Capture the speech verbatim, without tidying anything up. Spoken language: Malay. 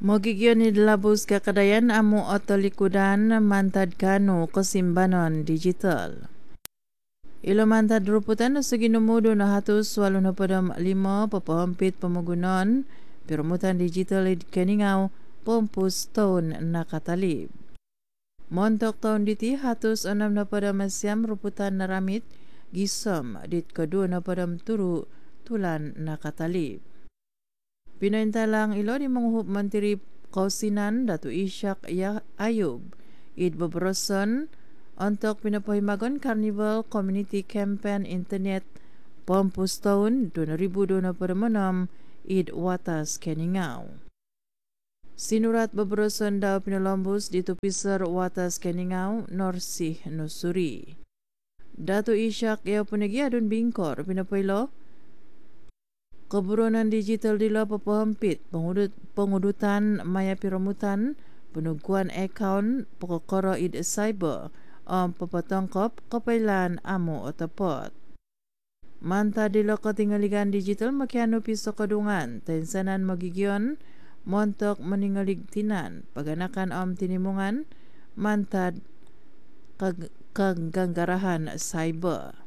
Mogigyon ni labus kakadayan amu otolikudan mantad kanu kesimbanan digital. Ilo mantad ruputan segi numudu na hatus walu na padam lima papahampit pemagunan permutan digital id keningau pompus tahun nakatalib. Montok tahun diti hatus enam na padam siam ruputan naramit gisam dit kedua na padam turu tulan nakatalib. Pinaintalang ilo di menguhup Menteri Kausinan Datu Ishak Ya Ayub id beberosan untuk pinapahimagon Carnival Community Campaign Internet Pompus tahun dua ribu dua puluh enam id watas keningau. Sinurat beberosan daw pinalombus di tupisar watas keningau Norsih Nusuri. Datu Ishak Ya punagi adun bingkor pinapailo keburonan digital di luar papahampit, pengudut, pengudutan maya piramutan, penuguan akaun pokokoro id cyber, om papatongkop kapailan amu otopot. Manta di luar ketinggaligan digital makianu piso kadungan, tensanan magigyon, montok meningalig tinan, paganakan om tinimungan, mantad kaganggarahan cyber.